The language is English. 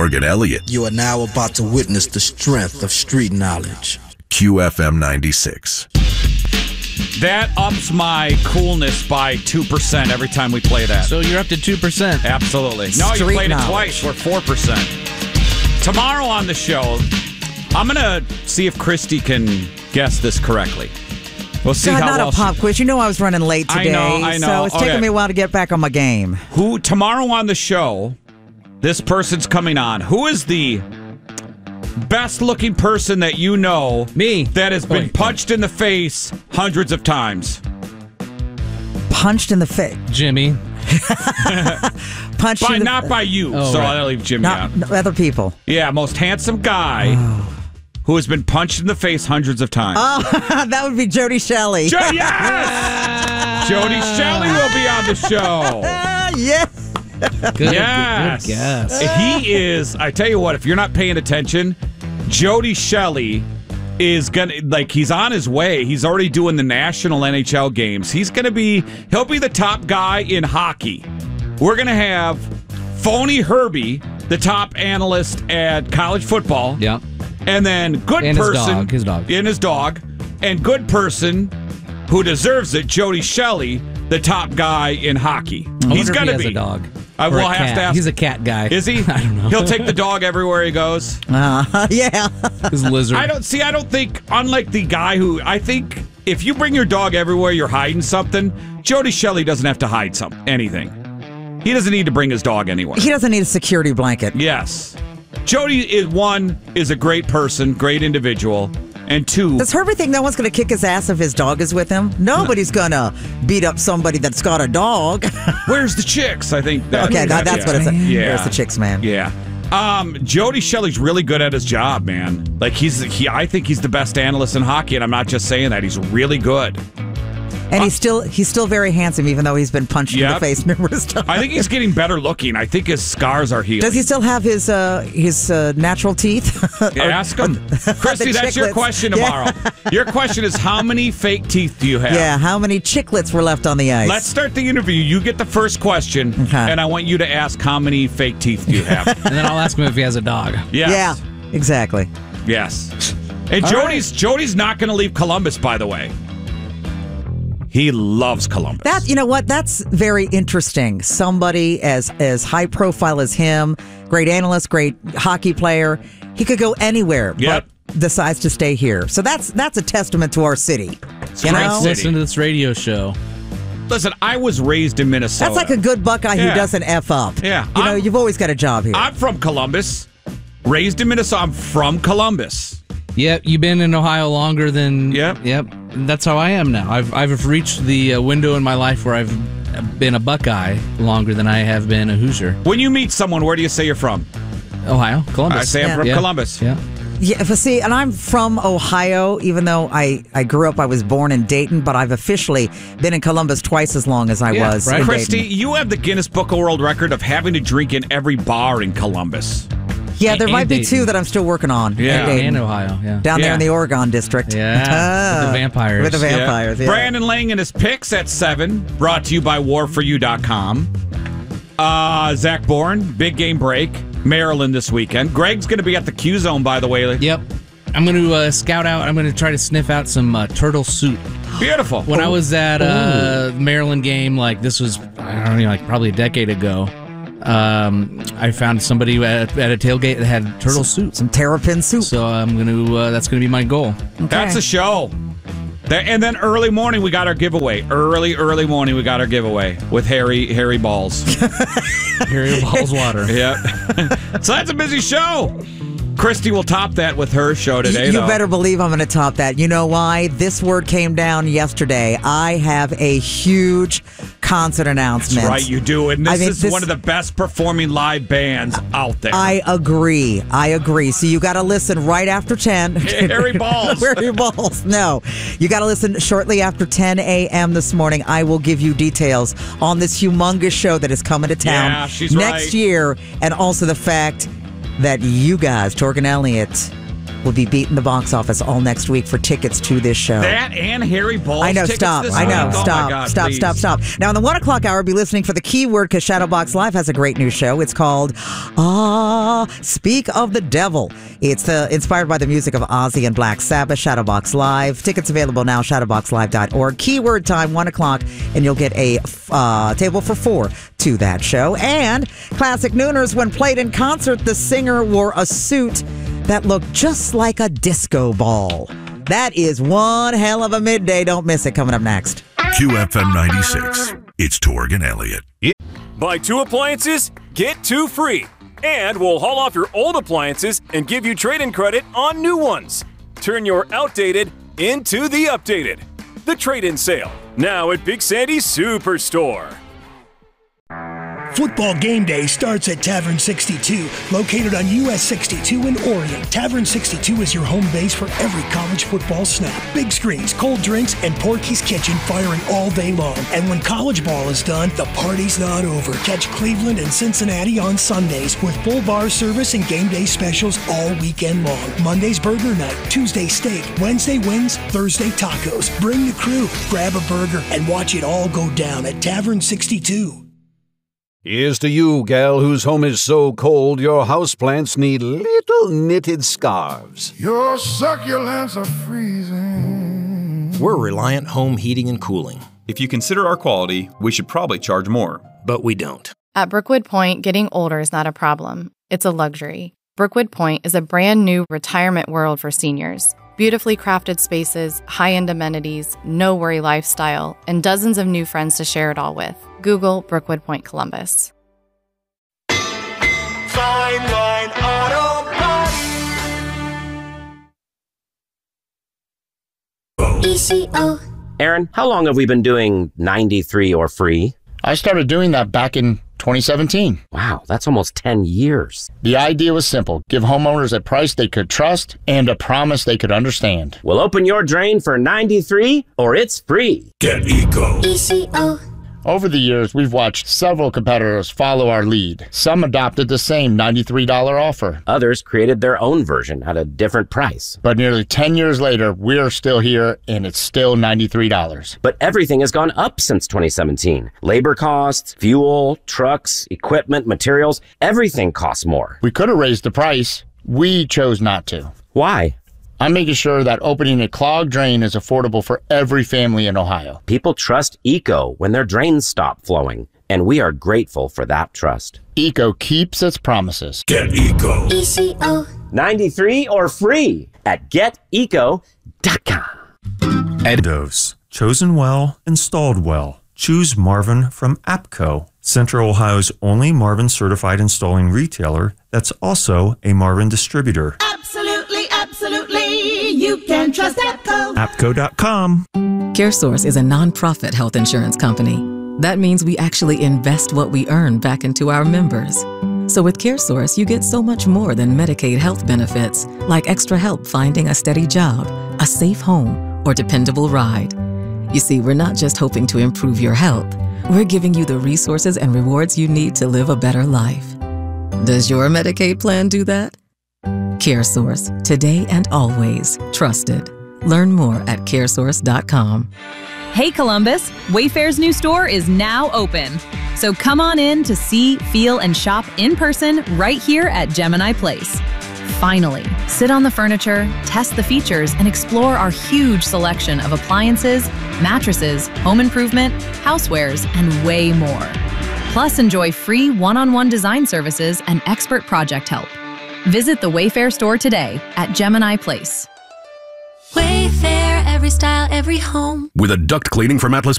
Torg and Elliott. You are now about to witness the strength of street knowledge. QFM 96. That ups my coolness by 2% every time we play that. So you're up to 2%. Absolutely. No, you played it twice. We're 4%. Tomorrow on the show, I'm going to see if Christy can guess this correctly. We'll see how not well a pop quiz. You know I was running late today. I know. So it's taking me a while to get back on my game. Tomorrow on the show, this person's coming on. Who is the best looking person that you know? Me. That has been punched in the face hundreds of times. Punched in the face. Jimmy. Punched not by you. I'll leave Jimmy out. Other people. Yeah, most handsome guy who has been punched in the face hundreds of times. Oh, that would be Jody Shelley. Yes! Jody Shelley will be on the show. Yes. Good guess. He is, I tell you what, if you're not paying attention, Jody Shelley is he's on his way. He's already doing the national NHL games. He'll be the top guy in hockey. We're going to have Phony Herbie, the top analyst at college football. Yeah. And then his dog. And good person who deserves it, Jody Shelley, the top guy in hockey. He's going to be a dog. I will have to ask. He's a cat guy. Is he? I don't know. He'll take the dog everywhere he goes. Yeah. His lizard. I don't think, unlike the guy who, I think if you bring your dog everywhere, you're hiding something. Jody Shelley doesn't have to hide anything. He doesn't need to bring his dog anywhere. He doesn't need a security blanket. Yes. Jody is a great person, great individual. And two, does Herbie think no one's going to kick his ass if his dog is with him? Nobody's going to beat up somebody that's got a dog. Where's the chicks? I think that's what it's. Yeah. Where's the chicks, man? Yeah. Jody Shelley's really good at his job, man. Like I think he's the best analyst in hockey, and I'm not just saying that. He's really good. And he's still very handsome, even though he's been punched in the face numerous times. I think he's getting better looking. I think his scars are healing. Does he still have his natural teeth? Ask him. Christy, that's your question tomorrow. Yeah. Your question is, how many fake teeth do you have? Yeah, how many chiclets were left on the ice? Let's start the interview. You get the first question, and I want you to ask how many fake teeth do you have. And then I'll ask him if he has a dog. Yes. Yeah, exactly. Yes. And Jody's not going to leave Columbus, by the way. He loves Columbus. You know what? That's very interesting. Somebody as high profile as him, great analyst, great hockey player, he could go anywhere, but decides to stay here. So that's a testament to our city. Listen to this radio show. Listen, I was raised in Minnesota. That's like a good Buckeye who doesn't F up. Yeah. You've always got a job here. I'm from Columbus. Raised in Minnesota. I'm from Columbus. Yep, you've been in Ohio longer than... Yep. That's how I am now. I've reached the window in my life where I've been a Buckeye longer than I have been a Hoosier. When you meet someone, where do you say you're from? Ohio, Columbus. I say I'm from Columbus. Yeah. Yeah, see, and I'm from Ohio, even though I grew up, I was born in Dayton, but I've officially been in Columbus twice as long as I was in Christy, Dayton. you have the Guinness Book of World Record of having to drink in every bar in Columbus. Yeah, there might be Dayton. two that I'm still working on. Yeah, and Ohio. Yeah, down there in the Oregon district. Yeah, with the vampires. With the vampires. Yeah. Brandon Lang and his picks at 7. Brought to you by WarForYou.com. Zach Bourne, big game break, Maryland this weekend. Greg's going to be at the Q Zone, by the way. Yep. I'm going to scout out. I'm going to try to sniff out some turtle soup. Beautiful. When I was at a Maryland game, like this was, I don't know, like probably a decade ago. I found somebody at a tailgate that had turtle soup. Some terrapin soup. So I'm going to, that's going to be my goal. Okay. That's a show. And then early morning, we got our giveaway. Early morning, we got our giveaway with Harry Balls. Harry Balls water. Yep. So that's a busy show. Christy will top that with her show today, You better believe I'm going to top that. You know why? This word came down yesterday. I have a huge concert announcement. That's right, you do. And this is one of the best performing live bands out there. I agree. So you got to listen right after 10. Harry Balls. Harry Balls. No. You got to listen shortly after 10 a.m. this morning. I will give you details on this humongous show that is coming to town next year. And also the fact that you guys, Torg and Elliott, will be beating the box office all next week for tickets to this show. That and Harry Ball's I know, tickets stop. this I know, week? stop, Oh my God, stop, please. stop. Now, in the 1 o'clock hour, be listening for the keyword because Shadowbox Live has a great new show. It's called Speak of the Devil. It's inspired by the music of Ozzy and Black Sabbath. Shadowbox Live. Tickets available now, shadowboxlive.org. Keyword time, 1 o'clock, and you'll get a table for 4 to that show. And Classic Nooners, when played in concert, the singer wore a suit that looked just like a disco ball. That is one hell of a midday. Don't miss it. Coming up next. QFM 96. It's Torg and Elliott. Buy 2 appliances, get 2 free. And we'll haul off your old appliances and give you trade-in credit on new ones. Turn your outdated into the updated. The trade-in sale, now at Big Sandy's Superstore. Football game day starts at Tavern 62, located on US 62 in Orion. Tavern 62 is your home base for every college football snap. Big screens, cold drinks, and Porky's Kitchen firing all day long. And when college ball is done, the party's not over. Catch Cleveland and Cincinnati on Sundays with full bar service and game day specials all weekend long. Monday's burger night, Tuesday steak, Wednesday wings, Thursday tacos. Bring the crew, grab a burger, and watch it all go down at Tavern 62. Here's to you, gal, whose home is so cold your houseplants need little knitted scarves. Your succulents are freezing. We're Reliant Home Heating and Cooling. If you consider our quality, we should probably charge more. But we don't. At Brookwood Point, getting older is not a problem. It's a luxury. Brookwood Point is a brand new retirement world for seniors. Beautifully crafted spaces, high-end amenities, no-worry lifestyle, and dozens of new friends to share it all with. Google Brookwood Point Columbus. Fine Line Auto Body. ECO. Aaron, how long have we been doing 93 or free? I started doing that back in 2017. Wow, that's almost 10 years. The idea was simple. Give homeowners a price they could trust and a promise they could understand. Well, open your drain for 93 or it's free. Get Eco. ECO. Over the years, we've watched several competitors follow our lead. Some adopted the same $93 offer. Others created their own version at a different price. But nearly 10 years later, we're still here, and it's still $93. But everything has gone up since 2017. Labor costs, fuel, trucks, equipment, materials, everything costs more. We could have raised the price. We chose not to. Why? I'm making sure that opening a clogged drain is affordable for every family in Ohio. People trust ECO when their drains stop flowing, and we are grateful for that trust. ECO keeps its promises. Get Eco. ECO. 93 or free at geteco.com. Windows. Chosen well, installed well. Choose Marvin from APCO, Central Ohio's only Marvin certified installing retailer that's also a Marvin distributor. Absolutely, absolutely. You can trust APCO. APCO.com. CareSource is a nonprofit health insurance company. That means we actually invest what we earn back into our members. So with CareSource, you get so much more than Medicaid health benefits, like extra help finding a steady job, a safe home, or dependable ride. You see, we're not just hoping to improve your health. We're giving you the resources and rewards you need to live a better life. Does your Medicaid plan do that? CareSource, today and always trusted. Learn more at caresource.com. Hey Columbus, Wayfair's new store is now open. So come on in to see, feel, and shop in person right here at Gemini Place. Finally, sit on the furniture, test the features, and explore our huge selection of appliances, mattresses, home improvement, housewares, and way more. Plus, enjoy free one-on-one design services and expert project help. Visit the Wayfair store today at Gemini Place. Wayfair, every style, every home. With a duct cleaning from Atlas